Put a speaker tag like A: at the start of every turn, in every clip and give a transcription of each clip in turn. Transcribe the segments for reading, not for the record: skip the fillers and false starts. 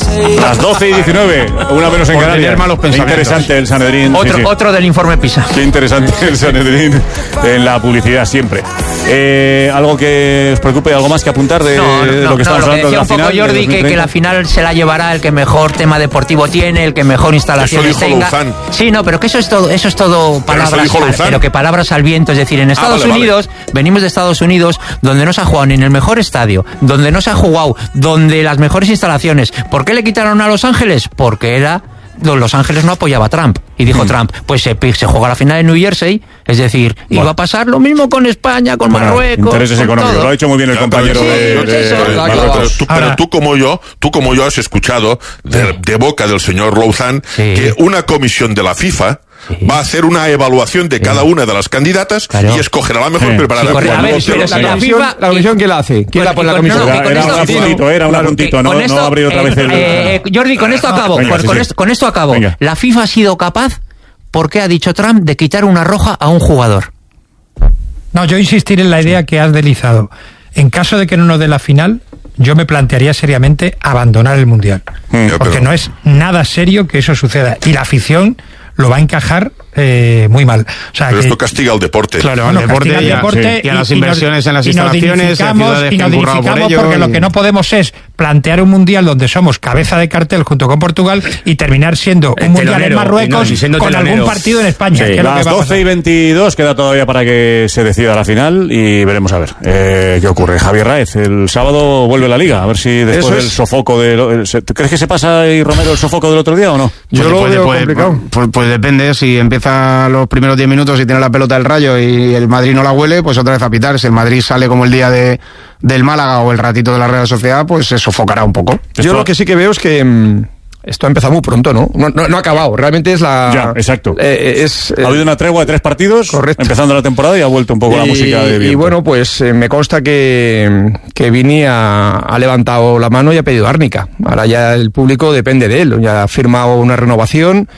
A: Las 12:19, una menos en Canarias. Qué interesante el Sanedrín.
B: Otro del informe PISA.
A: Qué interesante el Sanedrín en la publicidad siempre. ¿Algo que os preocupe, algo más que apuntar de lo que estamos hablando de la final?
B: Decía un poco Jordi que la final se la llevará el que mejor tema deportivo tiene, el que mejor instalaciones tenga.
C: Luzán.
B: Sí, no, pero que eso es todo palabras, pero que palabras al viento. Es decir, en Estados Unidos, venimos de Estados Unidos, donde no se ha jugado ni en el mejor estadio, donde no se ha jugado, donde las mejores instalaciones. ¿Por qué le quitaron a Los Ángeles? Porque Los Ángeles no apoyaba a Trump. Y dijo Trump, pues se juega la final en New Jersey. Es decir, iba a pasar lo mismo con España, con Marruecos.
A: Intereses económicos. Todo. Lo ha hecho muy bien el compañero
C: Pero tú como yo has escuchado de boca del señor Luzán que una comisión de la FIFA va a hacer una evaluación de cada una de las candidatas y escogerá la mejor preparada.
D: ¿La comisión quién la hace? ¿Quién la pone la comisión?
A: Era un puntito, no abrir otra vez el...
B: Jordi, con esto acabo. Con esto acabo.
A: Venga.
B: La FIFA ha sido capaz, ¿por qué ha dicho Trump, de quitar una roja a un jugador?
E: No, yo insistir en la idea que has deslizado. En caso de que no nos dé la final, yo me plantearía seriamente abandonar el Mundial. Porque no es nada serio que eso suceda. Y la afición lo va a encajar muy mal. O sea,
C: pero esto castiga al deporte.
E: Claro, al deporte
F: y a las inversiones en las instalaciones,
E: y nos dignificamos porque lo que no podemos es plantear un mundial donde somos cabeza de cartel junto con Portugal y terminar siendo un mundial en Marruecos con algún partido en España.
A: Sí, las 12:22 queda todavía para que se decida la final y veremos a ver qué ocurre. Javier Raez, el sábado vuelve la Liga, a ver si después del sofoco ¿crees que se pasa ahí, Romero, el sofoco del otro día o no?
F: Yo lo veo complicado. Pues depende, si empieza los primeros 10 minutos y tiene la pelota del Rayo y el Madrid no la huele, pues otra vez a pitar. Si el Madrid sale como el día del Málaga o el ratito de la Real Sociedad, pues se sofocará un poco.
D: Yo lo que sí que veo es que esto ha empezado muy pronto, ¿no? No ha acabado, realmente es la...
A: Ya, exacto. Ha habido una tregua de 3 partidos, correcto, empezando la temporada y ha vuelto un poco la música de viento.
D: Y bueno, pues me consta que Vini ha levantado la mano y ha pedido árnica. Ahora ya el público depende de él, ya ha firmado una renovación.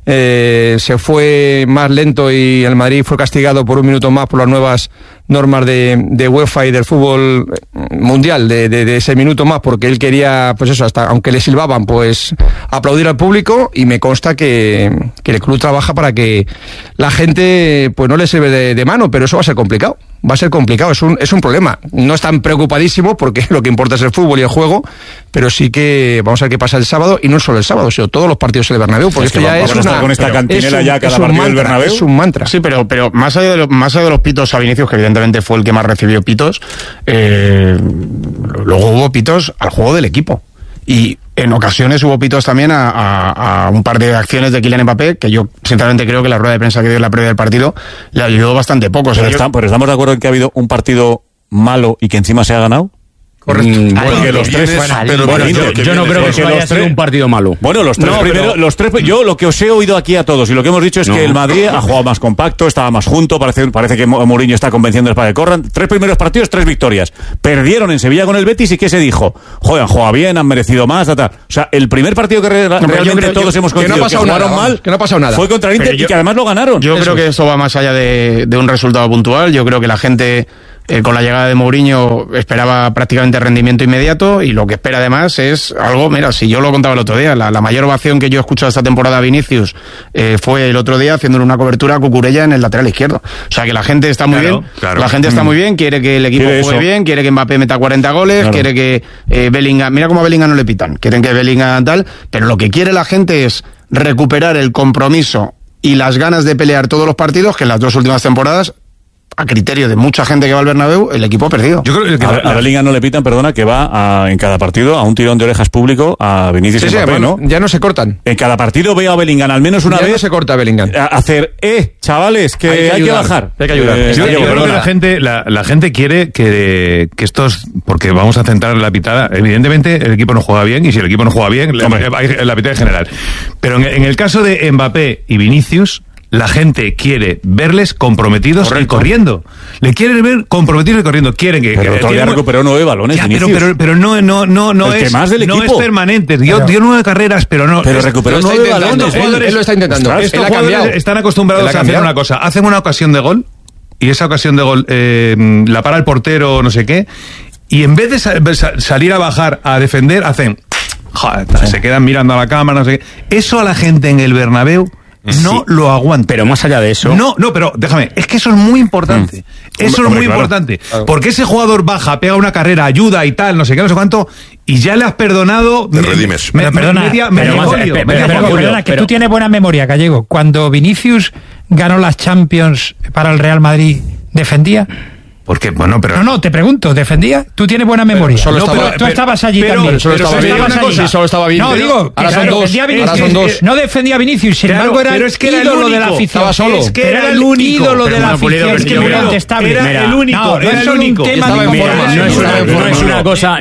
D: Se fue más lento y el Madrid fue castigado por 1 minuto más por las nuevas normas de UEFA y del fútbol mundial, de ese minuto más, porque él quería, pues eso, hasta aunque le silbaban, pues aplaudir al público, y me consta que el club trabaja para que la gente pues no le sirve de mano, pero eso va a ser complicado. Va a ser complicado, es un problema. No están preocupadísimos porque lo que importa es el fútbol y el juego, pero sí que vamos a ver qué pasa el sábado, y no solo el sábado, sino todos los partidos en el Bernabéu, porque esto ya es una...
A: con esta cantinela ya cada partido del Bernabéu.
D: Es un mantra.
F: Sí, pero más allá de los pitos a Vinicius, que evidentemente fue el que más recibió pitos, luego hubo pitos al juego del equipo. Y en ocasiones hubo pitos también a un par de acciones de Kylian Mbappé, que yo sinceramente creo que la rueda de prensa que dio en la previa del partido le ayudó bastante poco.
A: Pero estamos de acuerdo en que ha habido un partido malo y que encima se ha ganado.
F: Correcto.
A: Porque los tres...
F: yo no creo que eso haya sido un partido malo.
A: Bueno, los tres yo lo que os he oído aquí a todos y lo que hemos dicho es que el Madrid ha jugado más compacto, estaba más junto, parece que Mourinho está convenciendo para que corran. 3 primeros partidos, 3 victorias. Perdieron en Sevilla con el Betis y ¿qué se dijo? Joder, han jugado bien, han merecido más, O sea, el primer partido que realmente todos hemos coincidido que jugaron mal,
D: que no ha pasado nada,
A: fue contra el Inter y que además lo ganaron.
F: Yo creo que eso va más allá de un resultado puntual. Yo creo que la gente... con la llegada de Mourinho esperaba prácticamente rendimiento inmediato, y lo que espera además es algo, mira, si yo lo contaba el otro día, la mayor ovación que yo he escuchado esta temporada a Vinicius fue el otro día haciéndole una cobertura a Cucurella en el lateral izquierdo. O sea que la gente está muy bien, la gente está muy bien, quiere que el equipo juegue bien, quiere que Mbappé meta 40 goles, quiere que Bellingham, mira cómo a Bellingham no le pitan, quieren que Bellingham tal, pero lo que quiere la gente es recuperar el compromiso y las ganas de pelear todos los partidos que en las 2 últimas temporadas, a criterio de mucha gente que va al Bernabéu, el equipo ha perdido.
A: Yo creo que a Bellingham no le pitan, perdona, que va en cada partido a un tirón de orejas público a Vinicius y Mbappé, ¿no?
D: Ya no se cortan.
A: En cada partido veo a Bellingham al menos una vez.
D: No se corta a Bellingham.
A: Hacer, chavales, que hay que bajar.
D: Hay que ayudar.
G: Yo creo que la gente quiere que estos, porque vamos a centrar la pitada, evidentemente el equipo no juega bien, y si el equipo no juega bien, la pitada en general. Pero en el caso de Mbappé y Vinicius, la gente quiere verles comprometidos y corriendo. Le quieren ver comprometidos y corriendo. Quieren que...
A: Pero todavía recuperó 9 balones,
G: pero no
A: es más del equipo.
G: No es permanente. Dio 9 carreras, pero no...
A: Pero recuperó 9 balones.
D: Él lo está intentando.
G: Estos jugadores están acostumbrados a hacer una cosa. Hacen una ocasión de gol, y esa ocasión de gol la para el portero o no sé qué, y en vez de salir a bajar a defender, hacen... joder, se quedan mirando a la cámara, no sé qué. Eso a la gente en el Bernabéu no lo aguanta.
H: Pero más allá de eso...
G: No, pero déjame, es que eso es muy importante. Eso es muy importante. Claro. Porque ese jugador baja, pega una carrera, ayuda y tal, no sé qué, no sé cuánto, y ya le has perdonado...
C: Te redimes.
E: Perdona, que tú tienes buena memoria, Gallego. Cuando Vinicius ganó las Champions para el Real Madrid, ¿defendía?
G: Porque, bueno, pero...
E: No, te pregunto, ¿defendía? Tú tienes buena memoria. Tú estabas allí también.
D: Solo estaba bien.
E: No, digo,
D: ahora son dos.
E: No defendía a Vinicius, sin embargo era el ídolo de la afición.
D: Estaba solo.
E: Es que era el ídolo de la afición. Es que muy contestable.
G: Era el único.
E: No es un tema de
H: no es una cosa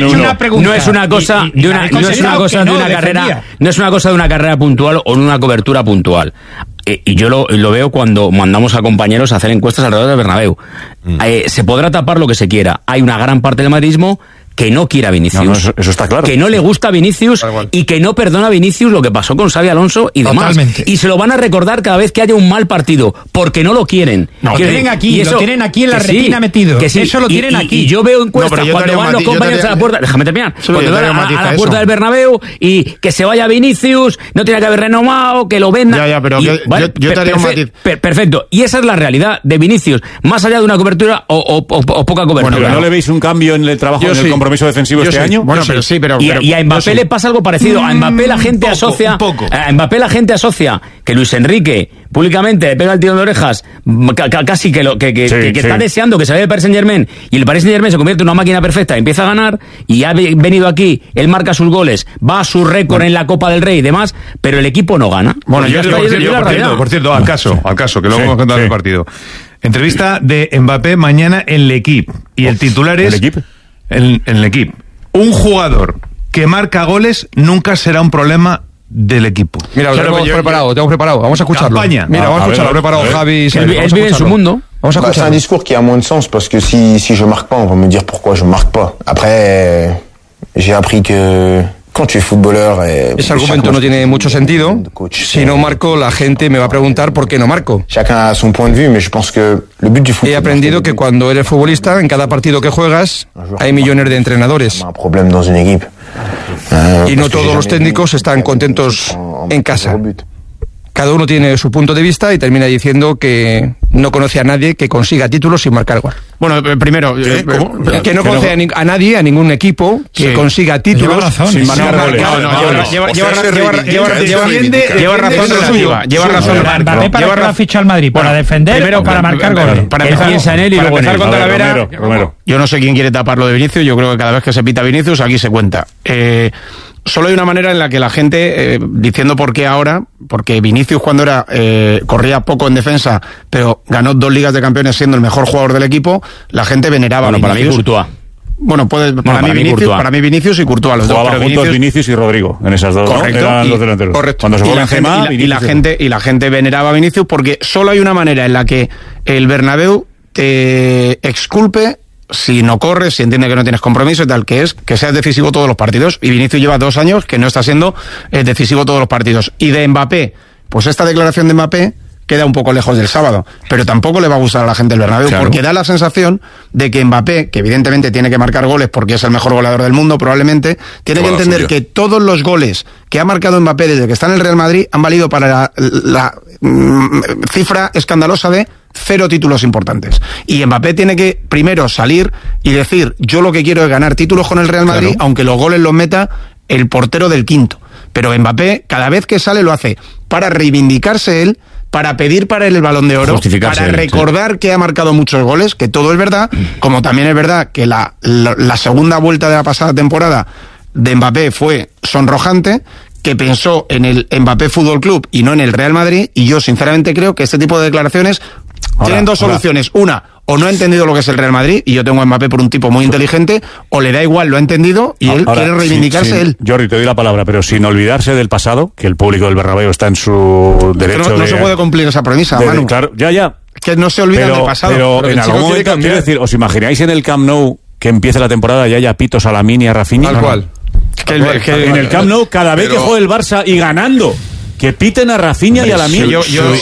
H: de una carrera puntual o una cobertura puntual. Y yo lo veo cuando mandamos a compañeros a hacer encuestas alrededor del Bernabéu. Se podrá tapar lo que se quiera. Hay una gran parte del madridismo que no quiere a Vinicius.
A: No, eso está claro.
H: Que no le gusta a Vinicius y que no perdona a Vinicius lo que pasó con Xabi Alonso y demás.
E: Totalmente.
H: Y se lo van a recordar cada vez que haya un mal partido, porque no lo quieren.
E: Lo tienen aquí en la retina metido.
H: Que sí.
E: Eso lo tienen aquí.
H: Y yo veo encuestas cuando van los compañeros a la puerta. Déjame terminar. Cuando van a la puerta del Bernabéu y que se vaya Vinicius, no tiene que haber renomado, que lo vendan.
F: Ya, pero yo te haría un matiz.
H: Perfecto. Y esa es la realidad de Vinicius. Más allá de una cobertura o poca cobertura.
A: Bueno, ¿no le veis un cambio en el trabajo, en el compromiso defensivo este año?
F: Bueno, pero sí, pero...
H: Y a Mbappé le pasa algo parecido. A Mbappé la gente asocia... A Mbappé la gente asocia que Luis Enrique públicamente le pega el tirón de orejas, casi que está deseando que se vaya el Paris Saint-Germain, y el Paris Saint-Germain se convierte en una máquina perfecta, empieza a ganar, y ha venido aquí, él marca sus goles, va a su récord en la Copa del Rey y demás, pero el equipo no gana.
G: Bueno, por cierto, al caso, que luego hemos contado el partido. Entrevista de Mbappé mañana en L'Equipe, y el titular es... En L'Equipe. Un jugador que marca goles nunca será un problema del equipo.
D: Mira, lo tengo preparado. Vamos a escucharlo.
G: Campaña.
D: Mira, vamos a escucharlo. Preparado Javi.
H: Él vive en su mundo.
I: C'est un discours qui a moins de sens parce que si je marque pas, on va me dire pourquoi je marque pas. Après, j'ai appris que quand tu es footballeur...
D: Ese argumento no tiene mucho sentido. Si no marco, la gente me va a preguntar por qué no marco.
I: Chacun a son point de vue, mais je pense que le but du foot...
D: He aprendido que cuando eres futbolista, en cada partido que juegas, hay millones de entrenadores.
I: Un problème dans une équipe.
D: Y no todos los técnicos están contentos en casa. Cada uno tiene su punto de vista y termina diciendo que no conoce a nadie que consiga títulos sin marcar gol.
F: Bueno, primero...
D: que no conoce a nadie, a ningún equipo que consiga títulos sin marcar goles.
F: Lleva razón relativa. Lleva razón.
E: ¿Para qué la ficha al Madrid? ¿Para defender o para marcar goles?
F: Para empezar en él y luego empezar con Talavera. Yo no sé quién quiere taparlo de Vinicius. Yo creo que cada vez que se pita Vinicius, aquí se cuenta. Solo hay una manera en la que la gente, diciendo por qué ahora, porque Vinicius cuando era corría poco en defensa, pero ganó 2 Ligas de Campeones siendo el mejor jugador del equipo, la gente veneraba a Vinicius.
H: Para mí Courtois.
F: Bueno, para mí Vinicius y Courtois, los dos.
A: Jugaban juntos Vinicius y Rodrigo, en esas dos.
F: Correcto.
A: ¿No? Eran los delanteros.
F: Correcto.
A: Cuando se fue Benzema,
F: y la gente veneraba a Vinicius porque solo hay una manera en la que el Bernabéu te exculpe si no corres, si entiende que no tienes compromiso y tal, que es que seas decisivo todos los partidos. Y Vinicius lleva 2 años que no está siendo decisivo todos los partidos. Y de Mbappé, pues esta declaración de Mbappé queda un poco lejos del sábado, pero tampoco le va a gustar a la gente el Bernabéu, porque da la sensación de que Mbappé, que evidentemente tiene que marcar goles porque es el mejor goleador del mundo probablemente, tiene que entender que todos los goles que ha marcado Mbappé desde que está en el Real Madrid han valido para la cifra escandalosa de 0 títulos importantes. Y Mbappé tiene que primero salir y decir, yo lo que quiero es ganar títulos con el Real Madrid, aunque los goles los meta el portero del quinto. Pero Mbappé, cada vez que sale, lo hace para reivindicarse él, para pedir para él el Balón de Oro, para recordar que ha marcado muchos goles, que todo es verdad, como también es verdad que la segunda vuelta de la pasada temporada de Mbappé fue sonrojante, que pensó en el Mbappé Fútbol Club y no en el Real Madrid, y yo sinceramente creo que este tipo de declaraciones tienen dos soluciones. Una, o no ha entendido lo que es el Real Madrid, y yo tengo a Mbappé por un tipo muy inteligente, o le da igual, lo ha entendido, y él quiere reivindicarse él.
A: Jordi, te doy la palabra, pero sin olvidarse del pasado, que el público del Bernabéu está en su derecho
F: no se puede cumplir esa premisa, Manu.
A: Claro, ya.
F: Es que no se olvidan del pasado.
A: Pero en algún momento, quiero decir, ¿os imagináis en el Camp Nou que empiece la temporada y haya pitos a Lamine y a Rafinha?
D: Tal cual.
A: En el Camp Nou, cada vez que juegue el Barça y ganando, que piten a Rafinha y a Lamine.
F: Yo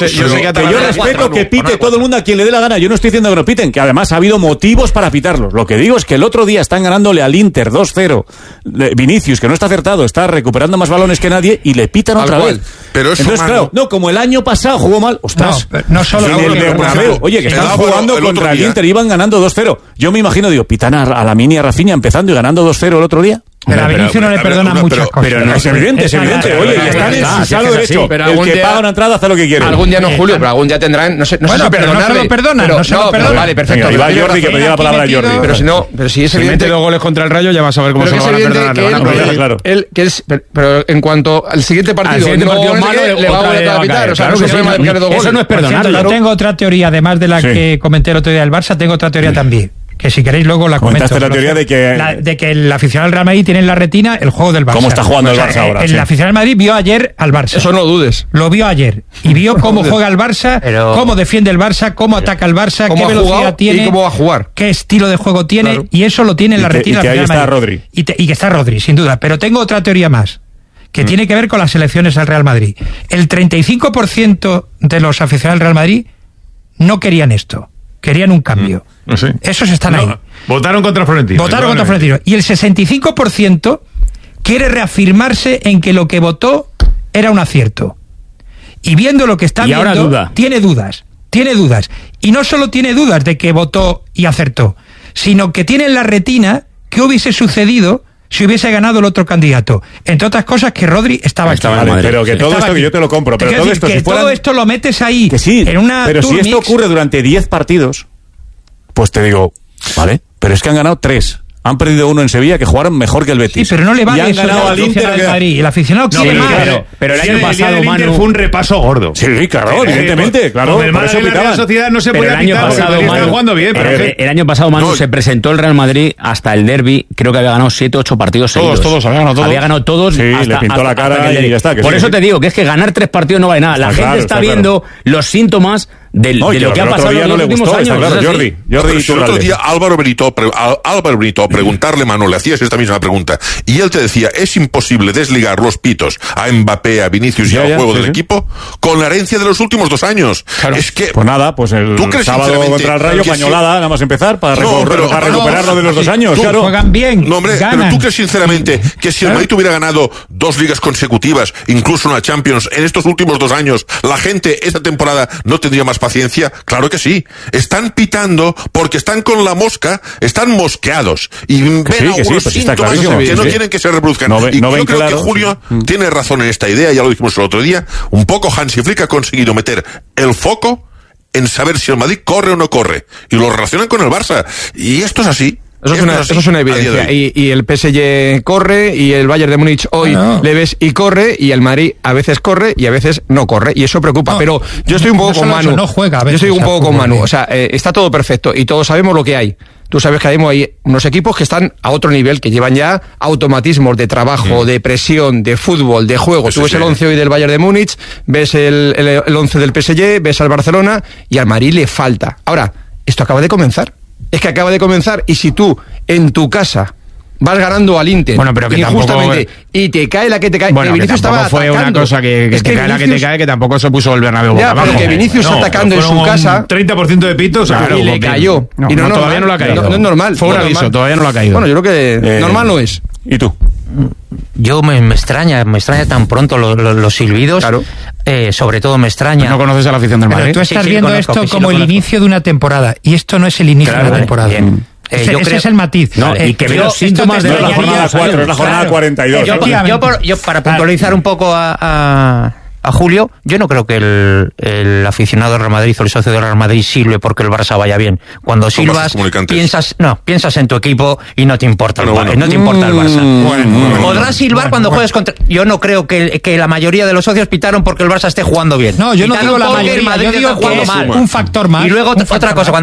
A: respeto que pite todo el mundo a quien le dé la gana. Yo no estoy diciendo que no piten, que además ha habido motivos para pitarlos. Lo que digo es que el otro día están ganándole al Inter 2-0. Vinicius, que no está acertado, está recuperando más balones que nadie y le pitan otra vez.
C: Pero eso,
A: entonces, claro, no, como el año pasado jugó mal, ostras.
E: No solo
A: en el Bernabéu. Oye, que están jugando contra el Inter, iban ganando 2-0. Yo me imagino, digo, pitan a Lamine y a Rafinha empezando y ganando 2-0 el otro día.
E: Pero a Vinicius no le perdonan muchas cosas.
A: Pero no, es evidente. Oye, y están en su sano derecho. El que paga una entrada hace lo que quiere.
D: Algún día no, Julio, pero algún día tendrán, no sé si perdonarle.
E: No se lo perdonan.
D: Vale, perfecto.
A: Y va Jordi, que pedía la palabra a Jordi.
D: Pero si es
F: si
D: evidente...
F: mete 2 goles contra el Rayo, ya vas a ver cómo se lo van a perdonar.
D: Pero en cuanto al siguiente partido, le va a volver a pitar. O sea, no es problema de picar 2 goles.
H: Eso no es perdonarlo.
E: Yo tengo otra teoría, además de la que comenté el otro día del Barça, tengo otra teoría también. Que si queréis luego la comento.
A: Comentaste la teoría de que
E: el aficionado del Real Madrid tiene en la retina el juego del Barça.
A: ¿Cómo está jugando el Barça ahora?
E: El aficionado del Madrid vio ayer al Barça.
D: Eso no dudes.
E: Lo vio ayer. Y vio cómo juega el Barça, cómo defiende el Barça, cómo ataca el Barça, qué velocidad tiene,
D: y cómo va a jugar,
E: qué estilo de juego tiene, claro. Y eso lo tiene en la retina.
A: Y que ahí está Rodri.
E: Y que está Rodri, sin duda. Pero tengo otra teoría más, que tiene que ver con las elecciones al Real Madrid. El 35% de los aficionados del Real Madrid no querían esto. Querían un cambio.
G: Sí.
E: Esos están ahí.
G: Votaron contra Florentino.
E: Y el 65% quiere reafirmarse en que lo que votó era un acierto. Y viendo lo que está viendo,
H: ahora
E: tiene dudas. Y no solo tiene dudas de que votó y acertó, sino que tiene en la retina qué hubiese sucedido si hubiese ganado el otro candidato. Entre otras cosas, que Rodri estaba aquí.
A: Pero que todo esto, que yo te lo compro, pero todo esto,
E: todo esto lo metes ahí.
A: Que sí,
E: en una
A: pero si esto ocurre durante 10 partidos, pues te digo, vale, pero es que han ganado 3. Han perdido 1 en Sevilla, que jugaron mejor que el Betis.
E: Sí, pero no le vale eso
A: al
E: Inter al Madrid. El aficionado quiere más.
H: Pero el año pasado,
G: Manu, fue un repaso gordo.
A: Sí, claro, evidentemente, claro.
G: Por eso la Real Sociedad no se podía pitar porque está jugando bien.
H: El año pasado, Manu, se presentó el Real Madrid hasta el derbi. Creo que había ganado 7 o 8 partidos seguidos.
F: Todos, había ganado todos.
A: Sí, le pintó la cara y ya está.
H: Por eso te digo que es que ganar 3 partidos no vale nada. La gente está viendo los síntomas de lo que ha pasado en los últimos años.
A: Claro, Jordi
C: el otro día Álvaro Benito preguntarle, Manuel, le hacías esta misma pregunta y él te decía, es imposible desligar los pitos a Mbappé, a Vinicius y al juego del equipo con la herencia de los últimos 2 años. Claro. Es que
A: pues nada, pues el sábado contra el Rayo, pañolada, nada más empezar para recuperarlo de los 2 años. Claro.
E: Juegan bien.
C: No, hombre,
E: ganan.
C: pero tú crees sinceramente que si el Madrid hubiera ganado 2 ligas consecutivas, incluso una Champions, en estos últimos 2 años, la gente esta temporada no tendría más paciencia? Claro que sí. Están pitando porque están con la mosca, están mosqueados y ven algunos síntomas que no quieren que se reproduzcan. Y yo creo que Julio tiene razón en esta idea, ya lo dijimos el otro día. Un poco Hansi Flick ha conseguido meter el foco en saber si el Madrid corre o no corre. Y lo relacionan con el Barça. Y esto es así.
D: Eso es una evidencia. Y el PSG corre, y el Bayern de Múnich hoy le ves y corre, y el Madrid a veces corre y a veces no corre, y eso preocupa. Pero yo estoy un poco con Manu.
E: No juega,
D: yo estoy un poco con Manu. O sea, está todo perfecto y todos sabemos lo que hay. Tú sabes que hay unos equipos que están a otro nivel, que llevan ya automatismos de trabajo, de presión, de fútbol, de juego. Tú ves el 11 hoy del Bayern de Múnich, ves el 11 del PSG, ves al Barcelona, y al Madrid le falta. Ahora, esto acaba de comenzar. Es que acaba de comenzar, y si tú en tu casa vas ganando al Inter,
F: bueno, pero que
D: injustamente, y te cae la que te cae,
F: bueno,
D: que Vinicius
F: tampoco
D: estaba
F: fue
D: atacando.
F: Una cosa que te cae la que te cae, que tampoco se puso el Bernabéu boca abajo.
D: Pero que Vinicius atacando en su casa,
G: 30% de pitos,
D: claro, y le cayó. Y
F: todavía no lo ha caído.
D: No es normal.
F: Fue un aviso, todavía no lo ha caído.
D: Bueno, yo creo que normal no es.
A: ¿Y tú?
B: Yo me extraña tan pronto los silbidos. Claro. Sobre todo me extraña.
F: ¿No conoces a la afición del Madrid?
E: Pero tú estás viendo esto como el inicio de una temporada, y esto no es el inicio de una temporada. Ese es el matiz.
H: No, y que ve los síntomas de
A: la jornada 4, es la jornada 42.
B: Yo para puntualizar un poco a Julio, yo no creo que el aficionado del Real Madrid o el socio del Real Madrid silbe porque el Barça vaya bien. Cuando silbas, piensas en tu equipo y no te importa el Barça. Podrás silbar cuando juegues contra... Yo no creo que la mayoría de los socios pitaron porque el Barça esté jugando bien.
E: No, yo no digo la mayoría, yo digo que es un factor más.
B: Y luego otra cosa,